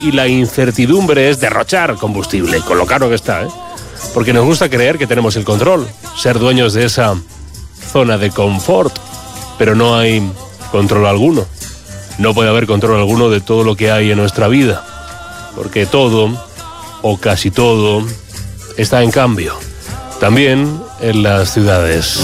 y la incertidumbre es derrochar combustible, con lo caro que está, ¿eh? Porque nos gusta creer que tenemos el control, ser dueños de esa zona de confort, pero no hay control alguno. No puede haber control alguno de todo lo que hay en nuestra vida, porque todo, o casi todo, está en cambio, también en las ciudades.